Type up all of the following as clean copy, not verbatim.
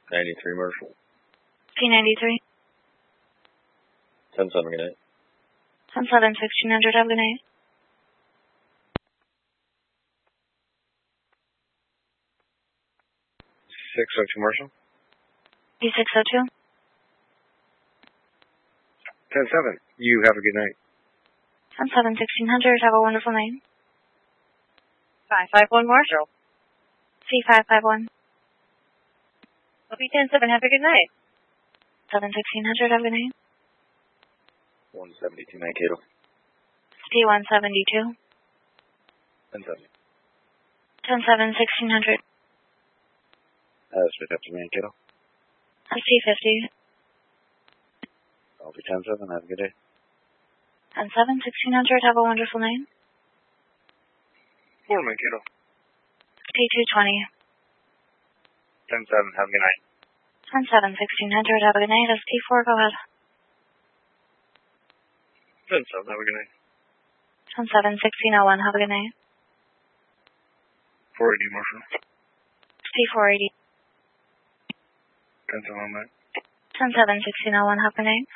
93 Marshall. P93. 10-7, good night. 10-7, 1600, have a good night. Marshall. P602. 10-7, you have a good night. 10-7, 1600, have a wonderful night. 551 Marshall. C551. Copy 10-7, have a good night. 7-1600, have a good night. 172 Mankato. P172. 10-7. 10-7, 1600. Straight up to Mankato. P50. I'll be 10-7, have a good day. 10-7, 1600, have a wonderful night. 4 Mankato. P220. 10-7, have a good night. 10-7, 1600, have a good night. SP4, go ahead. 10-7, have a good night. 10-7, 1601, have a good night. 480 Marshall. P480. 10-7 on that. 10-7, 1601, have a good night.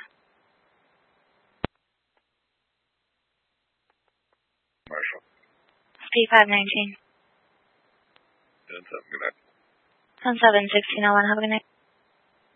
Marshall. P519. 10-7, good night. 10-7, 1601, have a good night.